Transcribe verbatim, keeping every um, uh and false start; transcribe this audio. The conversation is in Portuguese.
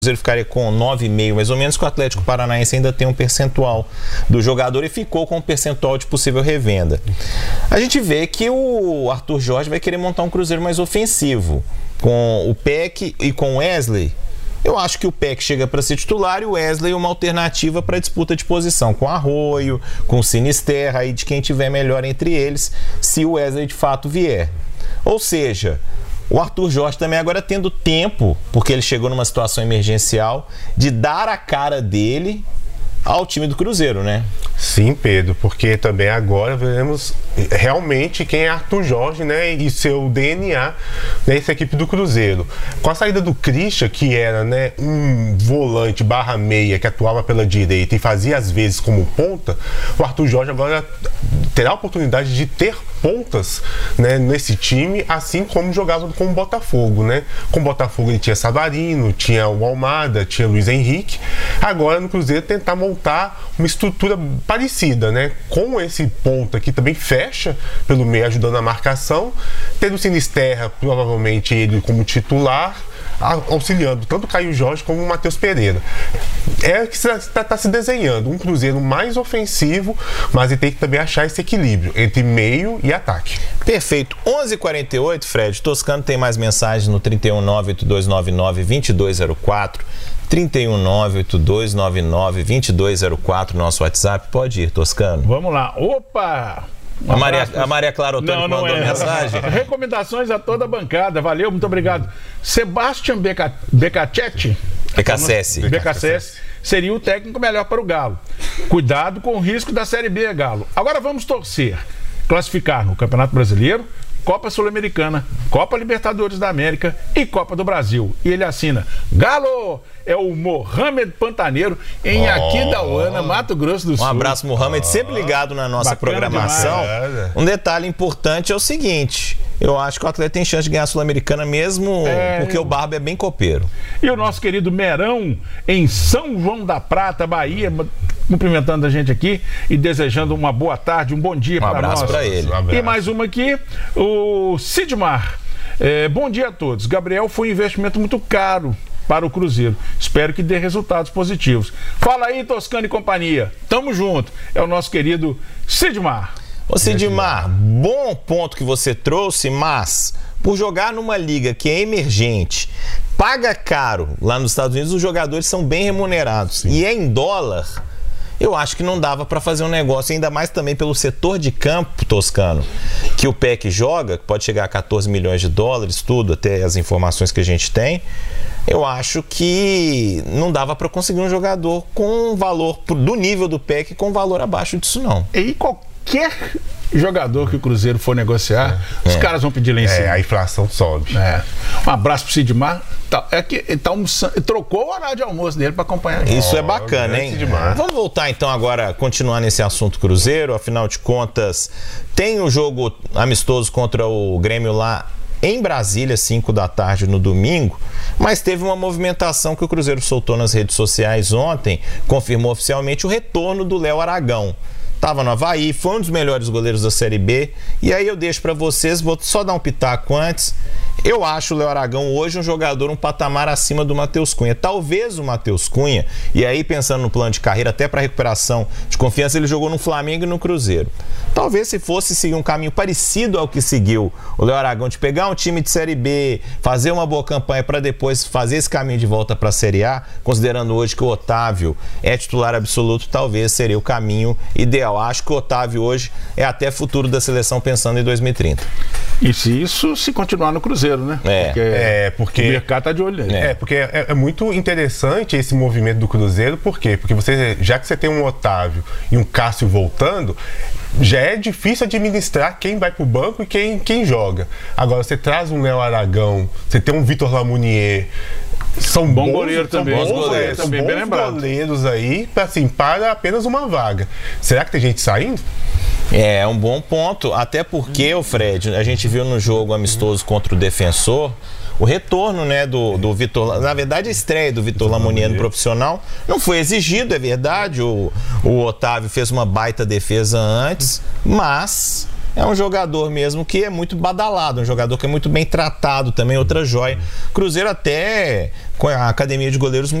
Cruzeiro ficaria com nove vírgula cinco mais ou menos, que o Atlético Paranaense ainda tem um percentual do jogador e ficou com um percentual de possível revenda. A gente vê que o Arthur Jorge vai querer montar um Cruzeiro mais ofensivo, com o Peck e com o Wesley. Eu acho que o Peck chega para ser titular e o Wesley uma alternativa para disputa de posição, com Arroio, com Sinisterra, aí de quem tiver melhor entre eles, se o Wesley de fato vier. Ou seja, o Arthur Jorge também agora tendo tempo, porque ele chegou numa situação emergencial, de dar a cara dele ao time do Cruzeiro, né? Sim, Pedro, porque também agora veremos realmente quem é Arthur Jorge, né, e seu D N A nessa equipe do Cruzeiro. Com a saída do Christian, que era, né, um volante barra meia que atuava pela direita e fazia às vezes como ponta, o Arthur Jorge agora terá a oportunidade de ter pontas, né, nesse time, assim como jogava com o Botafogo, né? Com o Botafogo ele tinha Savarino, tinha o Almada, tinha o Luiz Henrique. Agora no Cruzeiro tentar montar uma estrutura parecida, né? Com esse ponta que também fecha pelo meio, ajudando a marcação, tendo o Sinisterra, provavelmente ele como titular, auxiliando tanto o Caio Jorge como o Matheus Pereira. É o que está tá se desenhando, um Cruzeiro mais ofensivo, mas ele tem que também achar esse equilíbrio entre meio e ataque. Perfeito. onze e quarenta e oito, Fred. Toscano tem mais mensagens no trinta e um, nove oito dois nove nove, dois dois zero quatro. trinta e um, nove oito dois nove nove, dois dois zero quatro, nosso WhatsApp. Pode ir, Toscano. Vamos lá. Opa! Um a, Maria, a Maria Clara Otônio mandou é. mensagem. Recomendações a toda a bancada. Valeu, muito obrigado. Sebastião Beca, Becacetti. Becassese. Becassese seria o técnico melhor para o Galo. Cuidado com o risco da Série B, Galo. Agora vamos torcer. Classificar no Campeonato Brasileiro, Copa Sul-Americana, Copa Libertadores da América e Copa do Brasil. E ele assina: Galo! É o Mohamed Pantaneiro, em oh. Aquidauana, Mato Grosso do Sul. Um abraço, Mohamed, sempre ligado na nossa Bacana programação. Demais. Um detalhe importante é o seguinte: eu acho que o atleta tem chance de ganhar a Sul-Americana mesmo, é... porque o Barba é bem copeiro. E o nosso querido Merão, em São João da Prata, Bahia, cumprimentando a gente aqui e desejando uma boa tarde, um bom dia um para nós. Um abraço para ele. Um abraço. E mais uma aqui, o Sidmar. É, bom dia a todos. Gabriel foi um investimento muito caro para o Cruzeiro. Espero que dê resultados positivos. Fala aí, Toscano e companhia. Tamo junto. É o nosso querido Sidmar. Ô Sidmar, bom ponto que você trouxe, mas por jogar numa liga que é emergente, paga caro lá nos Estados Unidos, os jogadores são bem remunerados. Sim. E é em dólar. Eu acho que não dava para fazer um negócio, ainda mais também pelo setor de campo, Toscano, que o Peck joga, que pode chegar a quatorze milhões de dólares, tudo, até as informações que a gente tem. Eu acho que não dava para conseguir um jogador com valor do nível do Peck, com valor abaixo disso, não. E qualquer jogador que o Cruzeiro for negociar, é. os é. caras vão pedir lá em cima. É, a inflação sobe. É. Um abraço pro Sidmar. Tá, é que ele tá almoçando, ele trocou o horário de almoço dele para acompanhar. Isso oh, é bacana, hein? É. Vamos voltar então agora, continuar nesse assunto Cruzeiro. Afinal de contas, tem o jogo amistoso contra o Grêmio lá em Brasília, cinco da tarde no domingo, mas teve uma movimentação que o Cruzeiro soltou nas redes sociais ontem, confirmou oficialmente o retorno do Léo Aragão. Estava no Avaí, foi um dos melhores goleiros da Série B. E aí eu deixo para vocês, vou só dar um pitaco antes. Eu acho o Léo Aragão hoje um jogador um patamar acima do Matheus Cunha. Talvez o Matheus Cunha, e aí pensando no plano de carreira, até para recuperação de confiança, ele jogou no Flamengo e no Cruzeiro. Talvez se fosse seguir um caminho parecido ao que seguiu o Léo Aragão, de pegar um time de Série B, fazer uma boa campanha para depois fazer esse caminho de volta para a Série A, considerando hoje que o Otávio é titular absoluto, talvez seria o caminho ideal. Acho que o Otávio hoje é até futuro da seleção pensando em dois mil e trinta. E se isso se continuar no Cruzeiro, né? É, porque, é, porque o mercado tá de olho nele. É, porque é, é muito interessante esse movimento do Cruzeiro. Por quê? Porque você, já que você tem um Otávio e um Cássio voltando, já é difícil administrar quem vai pro banco e quem, quem joga. Agora, você traz um Léo Aragão, você tem um Vitor Lamounier. São bom bons, goleiro são também. Bons Bons goleiros, também, são bem bons lembrado. goleiros aí, assim, para apenas uma vaga. Será que tem gente saindo? É, é um bom ponto, até porque, o Fred, a gente viu no jogo amistoso contra o Defensor, o retorno, né, do, do Vitor, na verdade a estreia do Vitor Lamounier no profissional não foi exigido, é verdade, o, o Otávio fez uma baita defesa antes, mas é um jogador mesmo que é muito badalado, um jogador que é muito bem tratado também, outra joia. Cruzeiro até com a academia de goleiros